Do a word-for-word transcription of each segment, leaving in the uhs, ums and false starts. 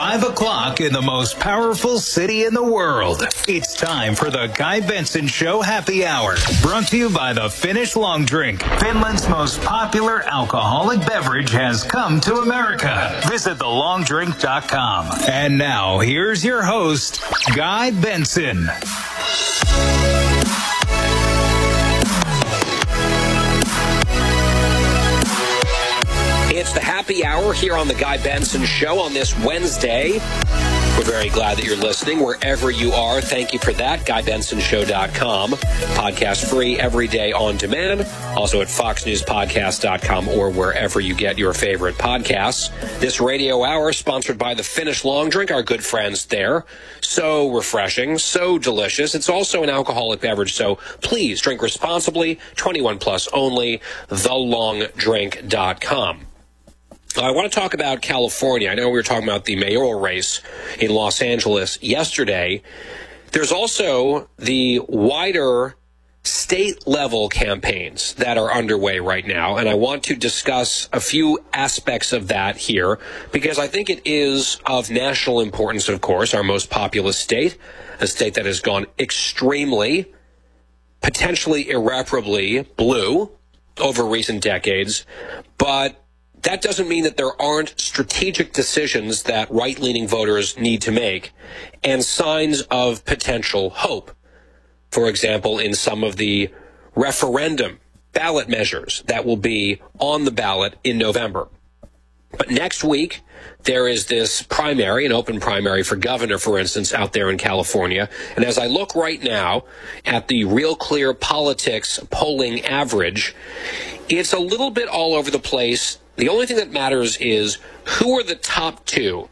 five o'clock in the most powerful city in the world. It's time for the Guy Benson Show Happy Hour. Brought to you by the Finnish Long Drink. Finland's most popular alcoholic beverage has come to America. Visit the long drink dot com. And now, here's your host, Guy Benson. It's the happy hour here on the Guy Benson Show on this Wednesday. We're very glad that you're listening wherever you are. Thank you for that. Guy Benson Show dot com. Podcast free every day on demand. Also at fox news podcast dot com or wherever you get your favorite podcasts. This radio hour sponsored by the Finnish Long Drink, our good friends there. So refreshing, so delicious. It's also an alcoholic beverage, so please drink responsibly. twenty-one plus only. the long drink dot com. I want to talk about California. I know we were talking about the mayoral race in Los Angeles yesterday. There's also the wider state-level campaigns that are underway right now, and I want to discuss a few aspects of that here because I think it is of national importance, of course, our most populous state, a state that has gone extremely, potentially irreparably blue over recent decades, but that doesn't mean that there aren't strategic decisions that right-leaning voters need to make and signs of potential hope. For example, in some of the referendum ballot measures that will be on the ballot in November. But next week, there is this primary, an open primary for governor, for instance, out there in California. And as I look right now at the Real Clear Politics polling average, it's a little bit all over the place. The only thing that matters is who are the top two,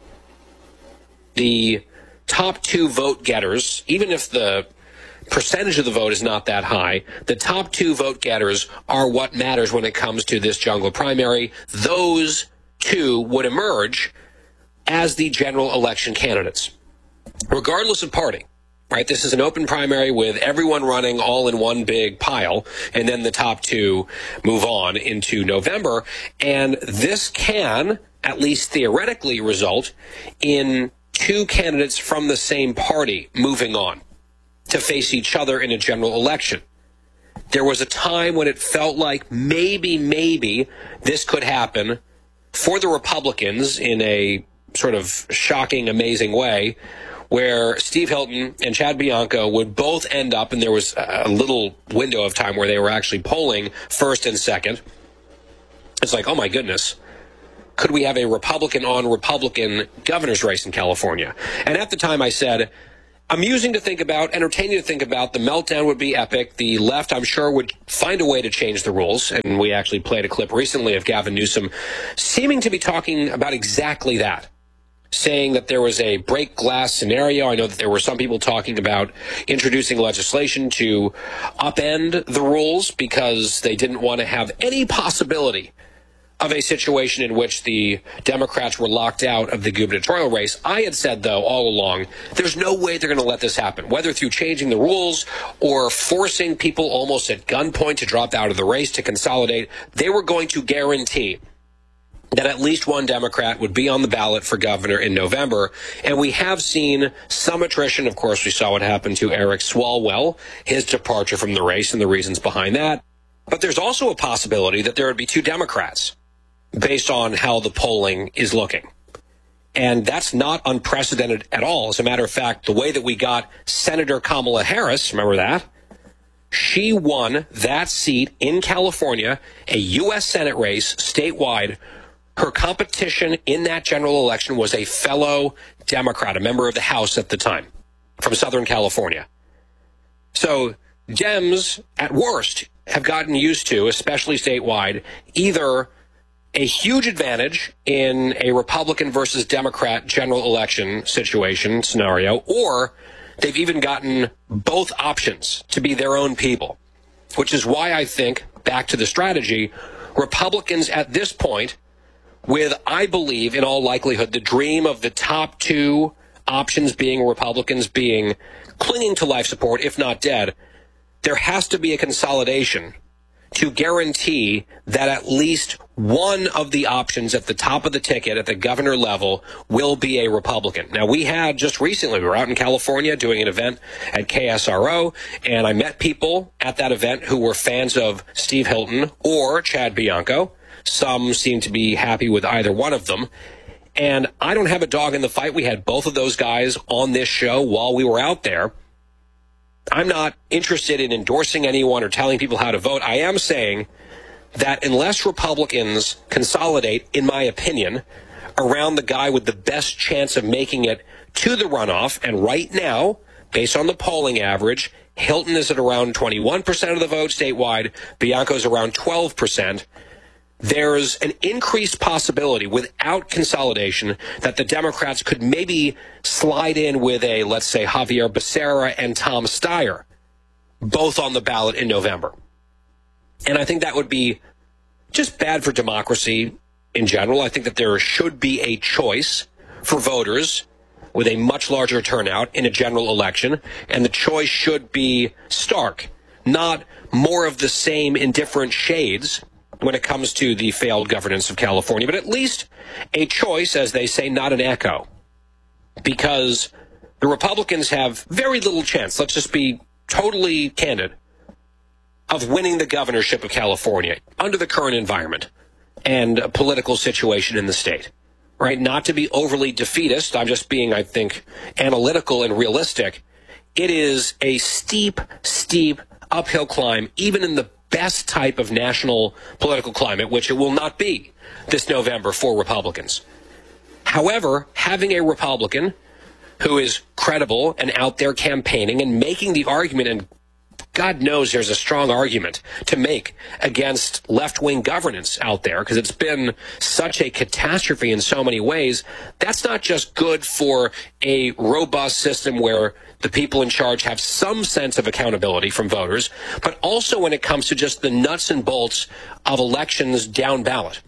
the top two vote getters, even if the percentage of the vote is not that high, the top two vote getters are what matters when it comes to this jungle primary. Those two would emerge as the general election candidates, regardless of party. Right, this is an open primary with everyone running all in one big pile, and then the top two move on into November. And this can, at least theoretically, result in two candidates from the same party moving on to face each other in a general election. There was a time when it felt like maybe, maybe this could happen for the Republicans in a sort of shocking, amazing way, where Steve Hilton and Chad Bianco would both end up, and there was a little window of time where they were actually polling first and second. It's like, oh my goodness, could we have a Republican-on-Republican governor's race in California? And at the time I said, amusing to think about, entertaining to think about, the meltdown would be epic. The left, I'm sure, would find a way to change the rules. And we actually played a clip recently of Gavin Newsom seeming to be talking about exactly that, saying that there was a break glass scenario. I know that there were some people talking about introducing legislation to upend the rules because they didn't want to have any possibility of a situation in which the Democrats were locked out of the gubernatorial race. I had said, though, all along, there's no way they're going to let this happen, whether through changing the rules or forcing people almost at gunpoint to drop out of the race to consolidate. They were going to guarantee that at least one Democrat would be on the ballot for governor in November. And we have seen some attrition. Of course, we saw what happened to Eric Swalwell, his departure from the race and the reasons behind that. But there's also a possibility that there would be two Democrats based on how the polling is looking. And that's not unprecedented at all. As a matter of fact, the way that we got Senator Kamala Harris, remember that? She won that seat in California, a U S Senate race statewide. Her competition in that general election was a fellow Democrat, a member of the House at the time, from Southern California. So Dems, at worst, have gotten used to, especially statewide, either a huge advantage in a Republican versus Democrat general election situation scenario, or they've even gotten both options to be their own people, which is why I think, back to the strategy, Republicans at this point, with, I believe, in all likelihood, the dream of the top two options being Republicans being clinging to life support, if not dead, there has to be a consolidation to guarantee that at least one of the options at the top of the ticket at the governor level will be a Republican. Now, we had just recently, we were out in California doing an event at K S R O, and I met people at that event who were fans of Steve Hilton or Chad Bianco. Some seem to be happy with either one of them. And I don't have a dog in the fight. We had both of those guys on this show while we were out there. I'm not interested in endorsing anyone or telling people how to vote. I am saying that unless Republicans consolidate, in my opinion, around the guy with the best chance of making it to the runoff, and right now, based on the polling average, Hilton is at around twenty-one percent of the vote statewide, Bianco's around twelve percent, there's an increased possibility without consolidation that the Democrats could maybe slide in with a, let's say, Javier Becerra and Tom Steyer, both on the ballot in November. And I think that would be just bad for democracy in general. I think that there should be a choice for voters with a much larger turnout in a general election, and the choice should be stark, not more of the same in different shades when it comes to the failed governance of California, but at least a choice, as they say, not an echo. Because the Republicans have very little chance, let's just be totally candid, of winning the governorship of California under the current environment and political situation in the state. Right? Not to be overly defeatist, I'm just being, I think, analytical and realistic. It is a steep, steep uphill climb, even in the best type of national political climate, which it will not be this November for Republicans. However, having a Republican who is credible and out there campaigning and making the argument, and God knows there's a strong argument to make against left-wing governance out there because it's been such a catastrophe in so many ways. That's not just good for a robust system where the people in charge have some sense of accountability from voters, but also when it comes to just the nuts and bolts of elections down ballot.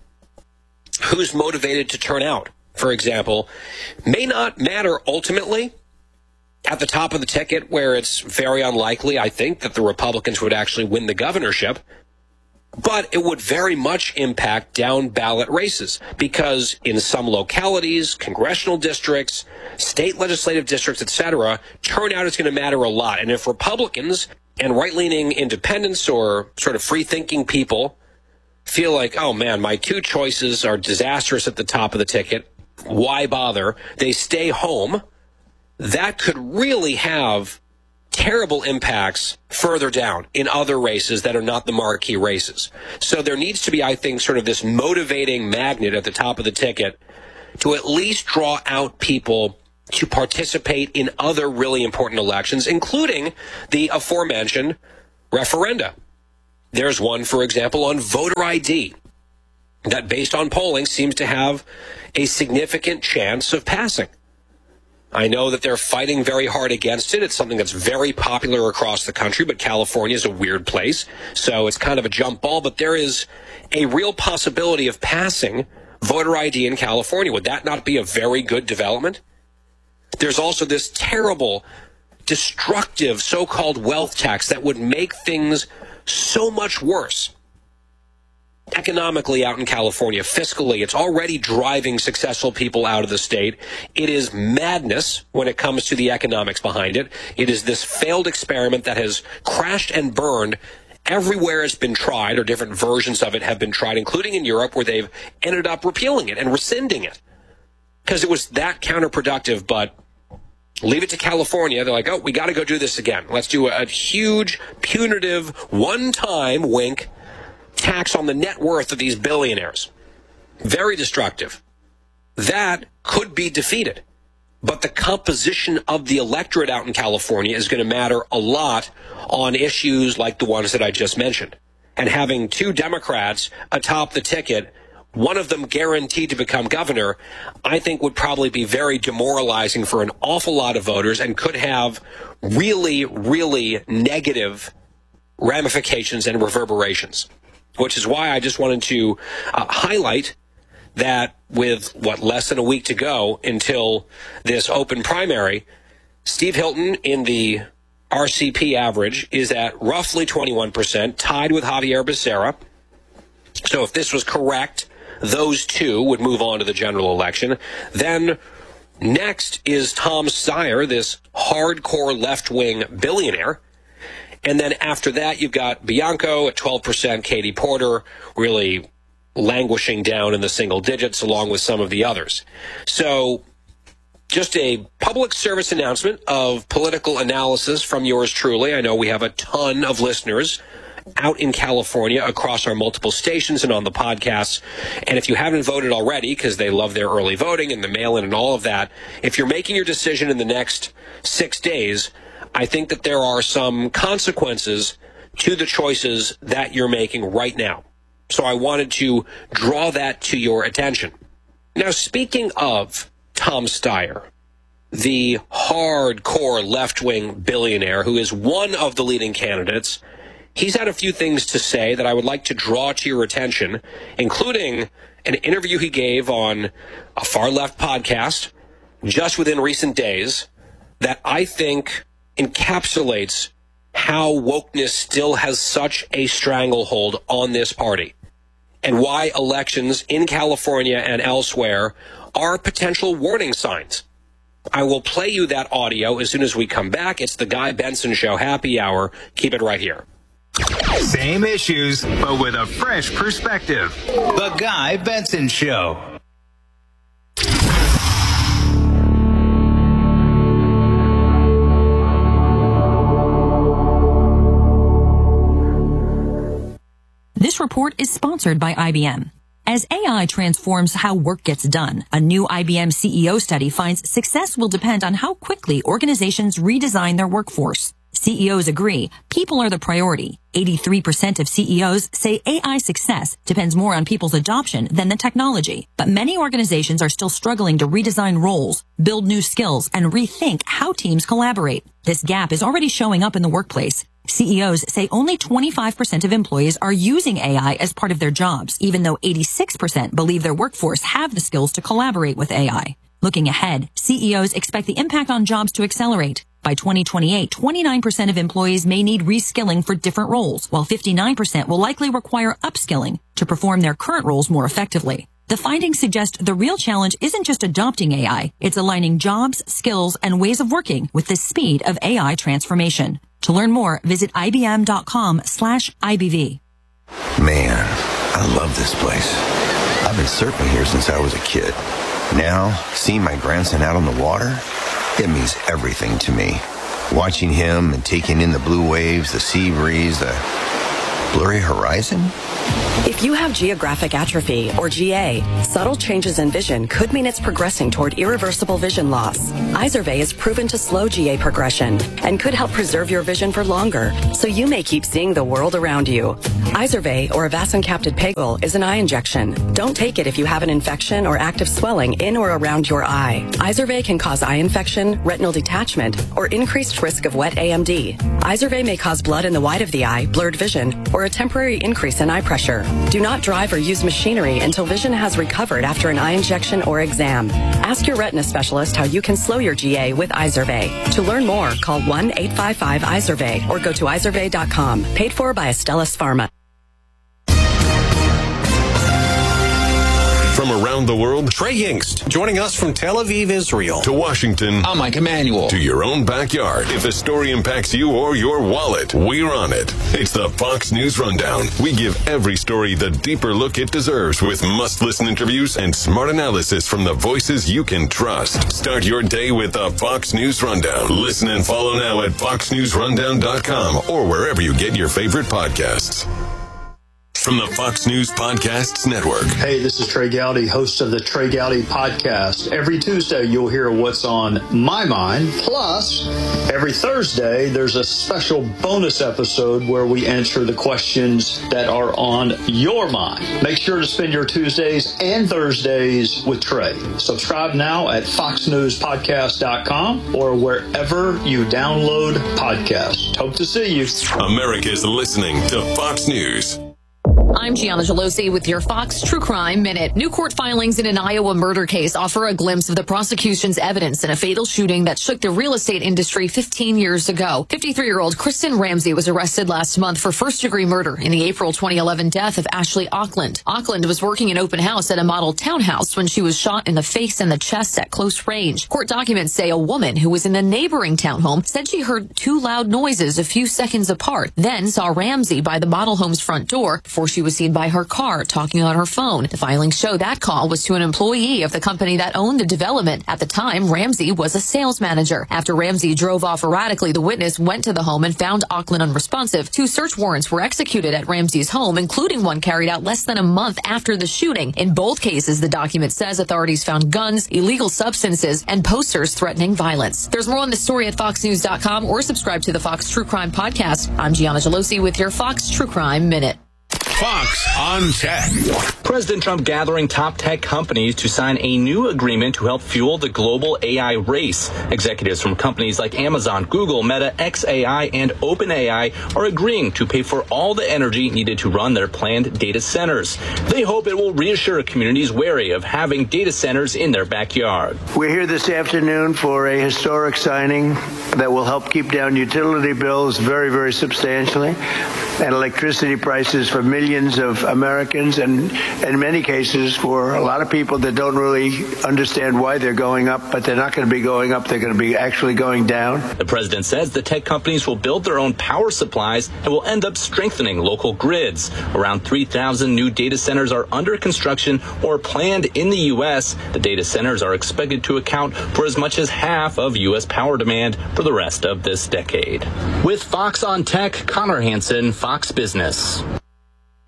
Who's motivated to turn out, for example, may not matter ultimately at the top of the ticket, where it's very unlikely, I think, that the Republicans would actually win the governorship. But it would very much impact down ballot races because in some localities, congressional districts, state legislative districts, et cetera, turnout is going to matter a lot. And if Republicans and right-leaning independents or sort of free-thinking people feel like, oh, man, my two choices are disastrous at the top of the ticket, why bother? They stay home. That could really have terrible impacts further down in other races that are not the marquee races. So there needs to be, I think, sort of this motivating magnet at the top of the ticket to at least draw out people to participate in other really important elections, including the aforementioned referenda. There's one, for example, on voter I D that, based on polling, seems to have a significant chance of passing. I know that they're fighting very hard against it. It's something that's very popular across the country, but California is a weird place, so it's kind of a jump ball. But there is a real possibility of passing voter I D in California. Would that not be a very good development? There's also this terrible, destructive so-called wealth tax that would make things so much worse. Economically out in California, fiscally, it's already driving successful people out of the state. It is madness when it comes to the economics behind it. It is this failed experiment that has crashed and burned everywhere it's been tried, or different versions of it have been tried, including in Europe, where they've ended up repealing it and rescinding it because it was that counterproductive. But leave it to California. They're like, oh, we got to go do this again. Let's do a, a huge, punitive, one-time wink tax on the net worth of these billionaires. Very destructive. That could be defeated. But the composition of the electorate out in California is going to matter a lot on issues like the ones that I just mentioned. And having two Democrats atop the ticket, one of them guaranteed to become governor, I think would probably be very demoralizing for an awful lot of voters and could have really, really negative ramifications and reverberations. Which is why I just wanted to uh, highlight that with, what, less than a week to go until this open primary, Steve Hilton in the R C P average is at roughly twenty-one percent, tied with Javier Becerra. So if this was correct, those two would move on to the general election. Then next is Tom Steyer, this hardcore left-wing billionaire. And then after that, you've got Bianco at twelve percent, Katie Porter really languishing down in the single digits along with some of the others. So just a public service announcement of political analysis from yours truly. I know we have a ton of listeners out in California across our multiple stations and on the podcasts. And if you haven't voted already, because they love their early voting and the mail-in and all of that, if you're making your decision in the next six days, I think that there are some consequences to the choices that you're making right now. So I wanted to draw that to your attention. Now, speaking of Tom Steyer, the hardcore left-wing billionaire who is one of the leading candidates, he's had a few things to say that I would like to draw to your attention, including an interview he gave on a far-left podcast just within recent days that I think encapsulates how wokeness still has such a stranglehold on this party and why elections in California and elsewhere are potential warning signs. I will play you that audio as soon as we come back. It's the Guy Benson Show Happy Hour. Keep it right here. Same issues, but with a fresh perspective. The Guy Benson Show. This report is sponsored by I B M. As A I transforms how work gets done, a new I B M C E O study finds success will depend on how quickly organizations redesign their workforce. C E Os agree people are the priority. eighty-three percent of C E Os say A I success depends more on people's adoption than the technology. But many organizations are still struggling to redesign roles, build new skills, and rethink how teams collaborate. This gap is already showing up in the workplace. C E Os say only twenty-five percent of employees are using A I as part of their jobs, even though eighty-six percent believe their workforce have the skills to collaborate with A I. Looking ahead, C E Os expect the impact on jobs to accelerate. By twenty twenty-eight, twenty-nine percent of employees may need reskilling for different roles, while fifty-nine percent will likely require upskilling to perform their current roles more effectively. The findings suggest the real challenge isn't just adopting A I, it's aligning jobs, skills, and ways of working with the speed of A I transformation. To learn more, visit ibm.com slash IBV. Man, I love this place. I've been surfing here since I was a kid. Now, seeing my grandson out on the water, it means everything to me. Watching him and taking in the blue waves, the sea breeze, the blurry horizon. If you have geographic atrophy, or G A, subtle changes in vision could mean it's progressing toward irreversible vision loss. Izervay is proven to slow G A progression and could help preserve your vision for longer, so you may keep seeing the world around you. Izervay, or avacincaptad pegol, is an eye injection. Don't take it if you have an infection or active swelling in or around your eye. Izervay can cause eye infection, retinal detachment, or increased risk of wet A M D. Izervay may cause blood in the white of the eye, blurred vision, or a temporary increase in eye pressure. Do not drive or use machinery until vision has recovered after an eye injection or exam. Ask your retina specialist how you can slow your G A with Izervay. To learn more, call one eight five five Izervay or go to izervay dot com. Paid for by Astellas Pharma. From around the world, Trey Yingst, joining us from Tel Aviv, Israel. To Washington. I'm Mike Emanuel. To your own backyard. If a story impacts you or your wallet, we're on it. It's the Fox News Rundown. We give every story the deeper look it deserves with must-listen interviews and smart analysis from the voices you can trust. Start your day with the Fox News Rundown. Listen and follow now at fox news rundown dot com or wherever you get your favorite podcasts. From the Fox News Podcasts Network. Hey, this is Trey Gowdy, host of the Trey Gowdy Podcast. Every Tuesday, you'll hear what's on my mind. Plus, every Thursday, there's a special bonus episode where we answer the questions that are on your mind. Make sure to spend your Tuesdays and Thursdays with Trey. Subscribe now at fox news podcast dot com or wherever you download podcasts. Hope to see you. America's listening to Fox News. I'm Gianna Gelosi with your Fox True Crime Minute. New court filings in an Iowa murder case offer a glimpse of the prosecution's evidence in a fatal shooting that shook the real estate industry fifteen years ago. fifty-three-year-old Kristen Ramsey was arrested last month for first-degree murder in the April twenty eleven death of Ashley Auckland. Auckland was working an open house at a model townhouse when she was shot in the face and the chest at close range. Court documents say a woman who was in the neighboring townhome said she heard two loud noises a few seconds apart, then saw Ramsey by the model home's front door before she was seen by her car talking on her phone. The filings show that call was to an employee of the company that owned the development. At the time, Ramsey was a sales manager. After Ramsey drove off erratically, the witness went to the home and found Auckland unresponsive. Two search warrants were executed at Ramsey's home, including one carried out less than a month after the shooting. In both cases, the document says authorities found guns, illegal substances, and posters threatening violence. There's more on the story at fox news dot com or subscribe to the Fox True Crime Podcast. I'm Gianna Gelosi with your Fox True Crime Minute. Fox on Tech. President Trump gathering top tech companies to sign a new agreement to help fuel the global A I race. Executives from companies like Amazon, Google, Meta, X A I, and OpenAI are agreeing to pay for all the energy needed to run their planned data centers. They hope it will reassure communities wary of having data centers in their backyard. We're here this afternoon for a historic signing that will help keep down utility bills very, very substantially and electricity prices for millions of Americans, and in many cases for a lot of people that don't really understand why they're going up, but they're not going to be going up, they're going to be actually going down. The president says the tech companies will build their own power supplies and will end up strengthening local grids. Around three thousand new data centers are under construction or planned in the U S. The data centers are expected to account for as much as half of U S power demand for the rest of this decade. With Fox on Tech, Connor Hansen, Fox Business.